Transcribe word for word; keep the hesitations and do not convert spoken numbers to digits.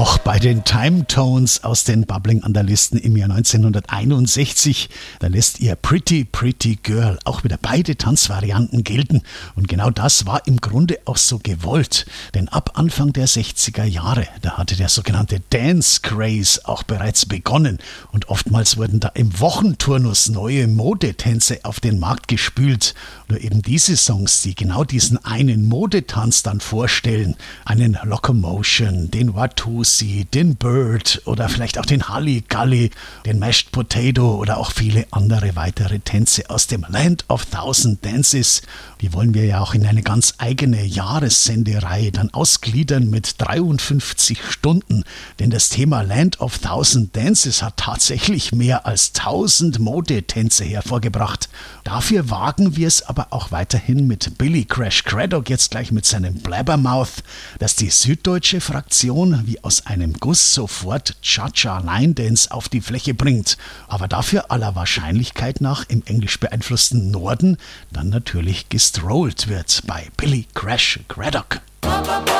Auch bei den Time Tones aus den Bubbling Underlisten im Jahr neunzehnhunderteinundsechzig, da lässt ihr Pretty Pretty Girl auch wieder beide Tanzvarianten gelten. Und genau das war im Grunde auch so gewollt. Denn ab Anfang der sechziger Jahre, da hatte der sogenannte Dance Craze auch bereits begonnen. Und oftmals wurden da im Wochenturnus neue Modetänze auf den Markt gespült. Nur eben diese Songs, die genau diesen einen Modetanz dann vorstellen. Einen Locomotion, den Watusi, den Bird oder vielleicht auch den Halligalli, den Mashed Potato oder auch viele andere weitere Tänze aus dem Land of Thousand Dances. Die wollen wir ja auch in eine ganz eigene Jahressendereihe dann ausgliedern mit dreiundfünfzig Stunden. Denn das Thema Land of Thousand Dances hat tatsächlich mehr als tausend Modetänze hervorgebracht. Dafür wagen wir es aber auch weiterhin mit Billy Crash Craddock jetzt gleich mit seinem Blabbermouth, dass die süddeutsche Fraktion wie aus einem Guss sofort Cha-Cha Line Dance auf die Fläche bringt, aber dafür aller Wahrscheinlichkeit nach im englisch beeinflussten Norden dann natürlich gestrollt wird bei Billy Crash Craddock.